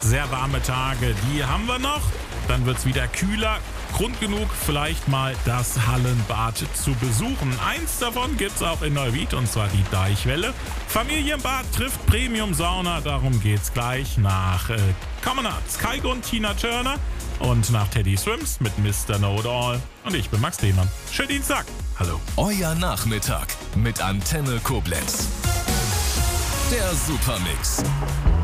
sehr warme Tage, die haben wir noch. Dann wird es wieder kühler. Grund genug, vielleicht mal das Hallenbad zu besuchen. Eins davon gibt's auch in Neuwied, und zwar die Deichwelle. Familienbad trifft Premium-Sauna, darum geht's gleich nach Common Arts, Kaigo und Tina Turner und nach Teddy Swims mit Mr. Know-It-All. Und ich bin Max Lehmann. Schönen Dienstag. Hallo. Euer Nachmittag mit Antenne Koblenz. Der Supermix.